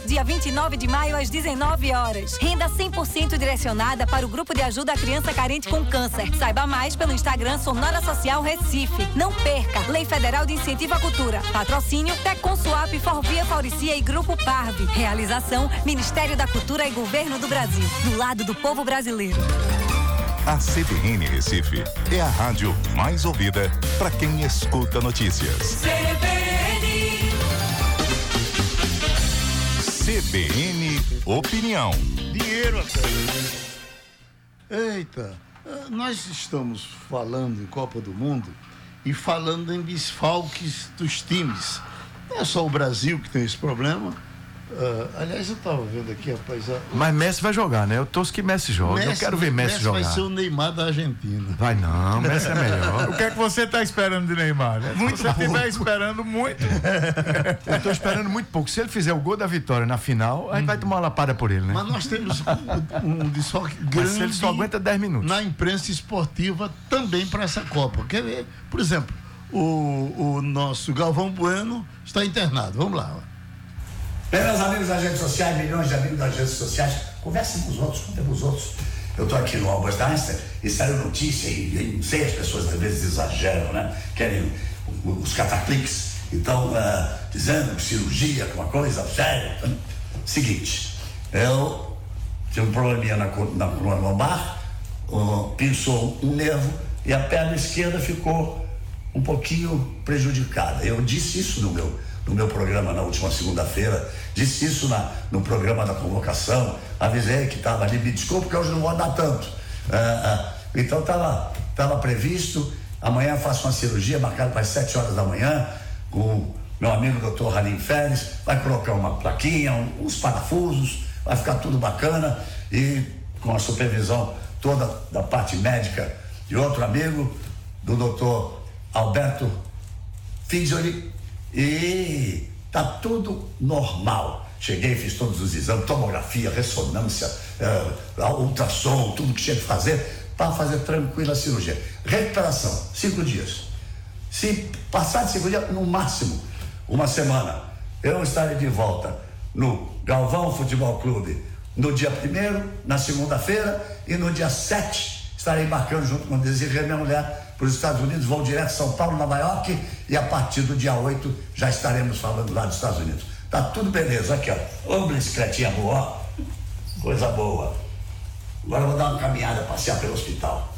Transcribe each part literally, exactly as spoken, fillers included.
dia vinte e nove de maio às dezenove horas. Renda cem por cento direcionada para o grupo de ajuda à criança carente com câncer. Saiba mais pelo Instagram Sonora Social Recife. Não perca! Lei Federal de Incentivo à Cultura. Patrocínio Teconsuap, Forvia Fauricia e Grupo Parve. Realização Ministério da Cultura e Governo do Brasil. Do lado do povo brasileiro. A C B N Recife é a rádio mais ouvida para quem escuta notícias. C B N. C B N Opinião. Dinheiro até. Eita, nós estamos falando em Copa do Mundo e falando em desfalques dos times. Não é só o Brasil que tem esse problema. Uh, aliás, eu estava vendo aqui, rapaz. A... Mas Messi vai jogar, né? Eu torço que Messi joga. Messi, eu quero ver Messi, Messi jogar. Messi vai ser o Neymar da Argentina. Vai não, Messi é melhor. O que é que você está esperando de Neymar? Né? Muito Se você estiver esperando muito. Eu estou esperando muito pouco. Se ele fizer o gol da vitória na final, a gente hum. vai tomar uma lapada por ele, né? Mas nós temos um, um desfalque grande. Mas ele só aguenta dez minutos. Na imprensa esportiva também para essa Copa. Quer ver? Por exemplo, o, o nosso Galvão Bueno está internado. Vamos lá. Bem, meus amigos das redes sociais, milhões de amigos das redes sociais, conversem com os outros, contem com os outros. Eu estou aqui no Albert Einstein e saiu notícia e, e não sei, as pessoas às vezes exageram, né? Querem os catacliques, então, uh, dizendo que cirurgia, que uma coisa séria. Seguinte, eu tive um probleminha na, na coluna lombar, uh, pinçou um nervo e a perna esquerda ficou um pouquinho prejudicada. Eu disse isso no meu no meu programa na última segunda-feira, disse isso na, no programa da convocação, avisei que estava ali, me desculpa porque hoje não vou andar tanto. Ah, ah, então estava tava previsto, amanhã faço uma cirurgia marcada para as sete horas da manhã, com o meu amigo doutor Ralim Férez, vai colocar uma plaquinha, um, uns parafusos, vai ficar tudo bacana, e com a supervisão toda da parte médica de outro amigo, do doutor Alberto Figlioli, e tá tudo normal. Cheguei, fiz todos os exames, tomografia, ressonância, uh, ultrassom, tudo que tinha que fazer para fazer tranquila a cirurgia. Recuperação, cinco dias. Se passar de cinco dias, no máximo uma semana, eu estarei de volta no Galvão Futebol Clube no dia primeiro, na segunda-feira, e no dia sete estarei embarcando junto com a Desirê, minha mulher, para os Estados Unidos, vou direto São Paulo, Nova York, e a partir do dia oito já estaremos falando lá dos Estados Unidos. Tá tudo beleza, aqui ó, ô bicicletinha boa, ó. Coisa boa. Agora eu vou dar uma caminhada, passear pelo hospital.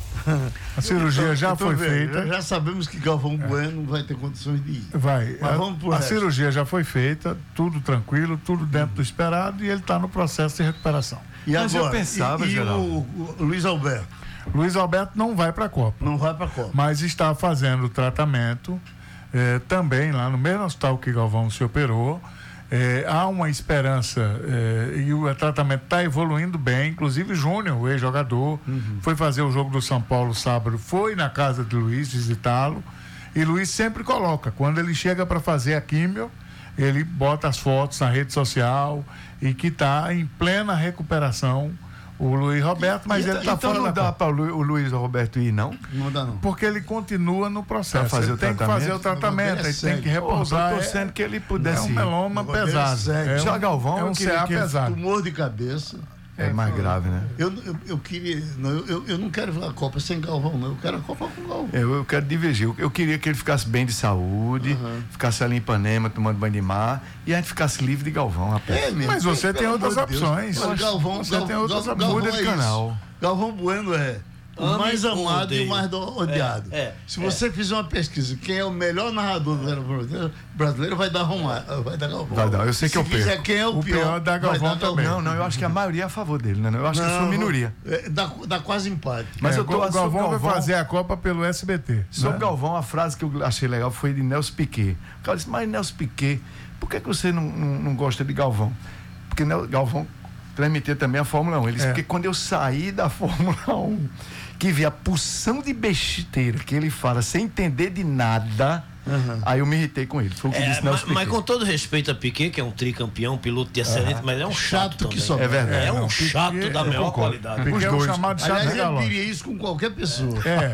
A cirurgia já foi vendo, feita. Já sabemos que Galvão Bueno vai ter condições de ir. Vai. Mas a vamos pro a resto. cirurgia já foi feita, tudo tranquilo, tudo dentro do esperado, e ele está no processo de recuperação. E Mas agora, eu pensava, e, e Geraldo. o, o Luiz Alberto? Luiz Alberto não vai para a Copa. Não vai para a Copa. Mas está fazendo o tratamento eh, também lá no mesmo hospital que Galvão se operou. Eh, há uma esperança eh, e o tratamento está evoluindo bem. Inclusive Júnior, o ex-jogador, uhum. foi fazer o jogo do São Paulo sábado, foi na casa de Luiz visitá-lo, e Luiz sempre coloca, quando ele chega para fazer a químio, ele bota as fotos na rede social e que está em plena recuperação o Luiz Roberto, mas e, ele está então fora não da dá para o, Lu, o Luiz Roberto ir, não? Não dá não. Porque ele continua no processo. Pra fazer ele o tem tratamento? que fazer o tratamento, ele tem que repousar. Eu tô torcendo que ele pudesse É um ir. meloma pesado. É, É já um, Galvão, é um eu C A que pesado. Tumor de cabeça. É mais grave, né? Eu, eu, eu queria. Não, eu, eu não quero ver a Copa sem Galvão, não. Eu quero a Copa com Galvão. Eu, eu quero divergir. Eu, eu queria que ele ficasse bem de saúde, uhum. ficasse ali em Ipanema, tomando banho de mar, e a gente ficasse livre de Galvão, rapaz. É, mesmo. Mas você tem outras de opções. Mas Galvão, você Galvão, tem outras Galvão, opções. Galvão Muda de é canal. isso. Galvão Bueno é o Ame mais ou amado odeio. e o mais do- odiado. É, é, Se você é. fizer uma pesquisa, quem é o melhor narrador do brasileiro, brasileiro vai dar Romário, vai dar Galvão. Vai dar, eu sei que Se eu quiser perco. quem é o, O pior, pior dá vai Galvão dar também. Não, não, eu acho que a maioria é a favor dele, né? Eu acho que eu sou minoria. É, dá, dá quase empate. Mas É, eu tô o Galvão, sobre vai Galvão- fazer a Copa pelo S B T. Sobre né? Galvão, a frase que eu achei legal foi de Nelson Piquet. O cara disse, mas Nelson Piquet, por que, que você não, não, não gosta de Galvão? Porque Nel, Galvão transmitia também a Fórmula um. Ele disse, É. porque quando eu saí da Fórmula um, que vi a porção de besteira que ele fala sem entender de nada, uhum. aí eu me irritei com ele. Foi o que É, disse mas, Nelson Piquet. mas com todo respeito a Piquet, que é um tricampeão, piloto de excelente, Uhum. mas é um chato, Chato que também. só. É verdade. É, É, um não, chato Piquet, da eu melhor concordo. qualidade. Piquet Os é um dois. chamado chato Aliás, de ele galope. diria isso com qualquer pessoa.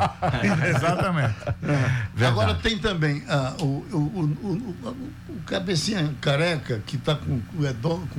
É, exatamente. Agora tem também ah, o, o, o, o, o, o cabecinha careca que está com o Edom, com